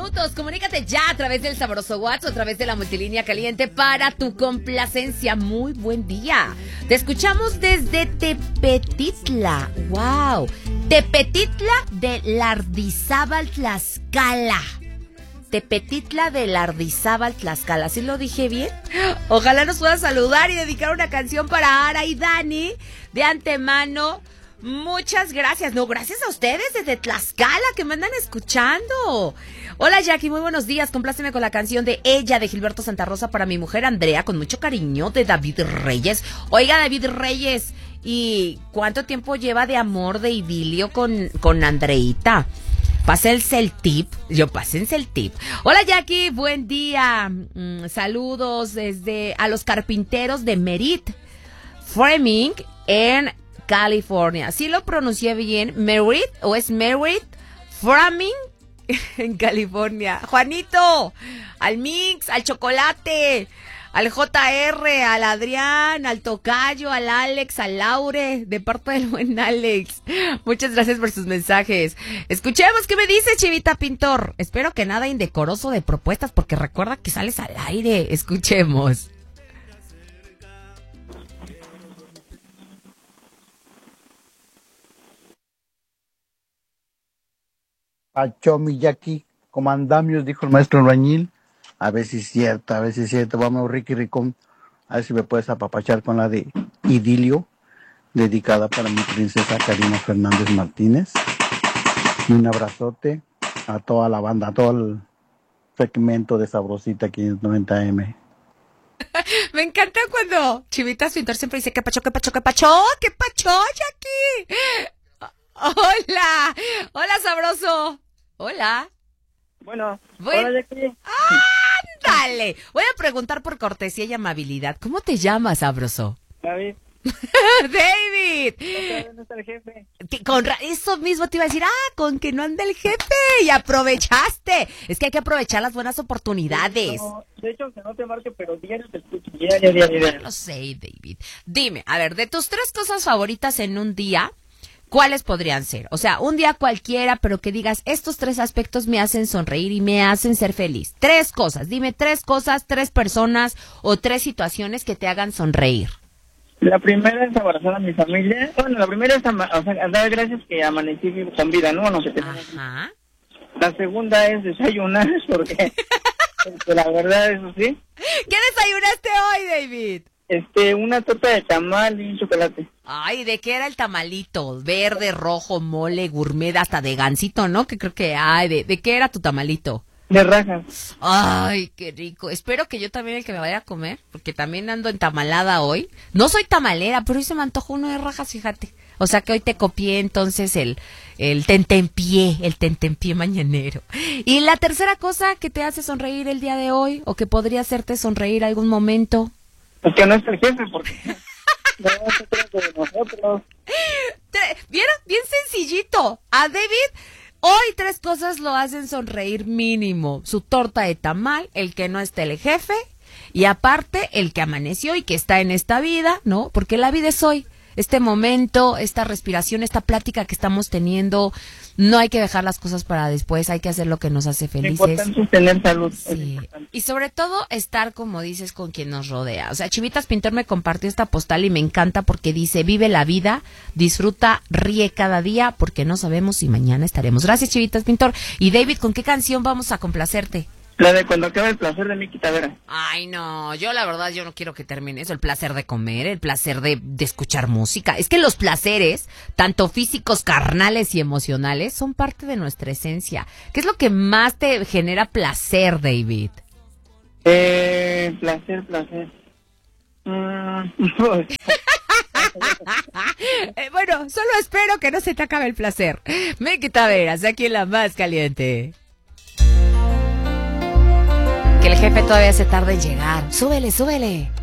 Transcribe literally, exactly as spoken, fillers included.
minutos. Comunícate ya a través del sabroso WhatsApp, a través de la multilínea caliente para tu complacencia. Muy buen día. Te escuchamos desde Tepetitla. ¡Wow! Tepetitla de Lardizábal, Tlaxcala. Tepetitla de Lardizábal, Tlaxcala. ¿Sí lo dije bien? Ojalá nos puedas saludar y dedicar una canción para Ara y Dani. De antemano, muchas gracias. No, gracias a ustedes desde Tlaxcala que me andan escuchando. Hola Jackie, muy buenos días. Compláceme con la canción de Ella de Gilberto Santa Rosa para mi mujer Andrea, con mucho cariño, de David Reyes. Oiga, David Reyes, ¿y cuánto tiempo lleva de amor, de idilio con, con Andreita? Pásense el tip, yo pásense el tip. Hola Jackie, buen día. Mm, saludos desde a los carpinteros de Merritt Framing en California. ¿Sí lo pronuncié bien? ¿Merritt o es Merritt Framing en California? Juanito, al Mix, al Chocolate, al J R, al Adrián, al Tocayo, al Alex, al Laure, de parte del buen Alex. Muchas gracias por sus mensajes. Escuchemos qué me dice Chivita Pintor. Espero que nada indecoroso de propuestas, porque recuerda que sales al aire. Escuchemos. Pacho Miyaki, comandamios, dijo el maestro albañil. A ver si es cierto, a ver si es cierto. Vamos, Ricky Ricón, a ver si me puedes apapachar con la de Idilio, dedicada para mi princesa Karina Fernández Martínez. Y un abrazote a toda la banda, a todo el segmento de Sabrosita quinientos noventa eme. Me encanta cuando Chivitas Pintor siempre dice que pacho, que pacho, que pacho, que pacho, Jackie. Hola, hola sabroso. Hola. Bueno, bueno. hola Jackie. Ándale. Voy a preguntar por cortesía y amabilidad. ¿Cómo te llamas, sabroso? David. David. ¿Dónde está el jefe? Con ra- eso mismo te iba a decir, ah, con que no anda el jefe. Y aprovechaste. Es que hay que aprovechar las buenas oportunidades. No, de hecho, que no te marque, pero diario te escucho. Diario, diario, diario. Lo sé, David. Dime, a ver, de tus tres cosas favoritas en un día, ¿cuáles podrían ser? O sea, un día cualquiera, pero que digas, estos tres aspectos me hacen sonreír y me hacen ser feliz. Tres cosas. Dime tres cosas, tres personas o tres situaciones que te hagan sonreír. La primera es abrazar a mi familia. Bueno, la primera es ama- o sea, dar gracias que amanecí con vida, ¿no? Bueno, que tenemos. Ajá. La segunda es desayunar, porque, porque la verdad, eso sí. ¿Qué desayunaste hoy, David? Este, una torta de tamal y un chocolate. Ay, ¿de qué era el tamalito? Verde, rojo, mole, gourmet, hasta de gansito, ¿no? Que creo que, ay, ¿de, de qué era tu tamalito? De rajas. Ay, qué rico. Espero que yo también el que me vaya a comer, porque también ando entamalada hoy. No soy tamalera, pero hoy se me antojó uno de rajas, fíjate. O sea que hoy te copié entonces el, el tentempié, el tentempié mañanero. Y la tercera cosa que te hace sonreír el día de hoy, o que podría hacerte sonreír algún momento. Pues que no es el jefe, porque no se trata de nosotros. ¿Vieron? Bien sencillito. A David, hoy tres cosas lo hacen sonreír mínimo. Su torta de tamal, el que no esté el jefe, y aparte el que amaneció y que está en esta vida, ¿no? Porque la vida es hoy. Este momento, esta respiración, esta plática que estamos teniendo, no hay que dejar las cosas para después, hay que hacer lo que nos hace Lo felices. importante es tener salud. Es Sí. importante. Y sobre todo estar, como dices, con quien nos rodea. O sea, Chivitas Pintor me compartió esta postal y me encanta porque dice, vive la vida, disfruta, ríe cada día, porque no sabemos si mañana estaremos. Gracias, Chivitas Pintor. Y David, ¿con qué canción vamos a complacerte? La de cuando acabe el placer de Miki Tavera. Ay, no, yo la verdad yo no quiero que termine eso, el placer de comer, el placer de, de escuchar música. Es que los placeres, tanto físicos, carnales y emocionales, son parte de nuestra esencia. ¿Qué es lo que más te genera placer, David? Eh, placer, placer. Mm, pues, Eh, bueno, solo espero que no se te acabe el placer. Miki Taveras, aquí en La Más Caliente. Que el jefe todavía se tarda en llegar. Súbele, súbele.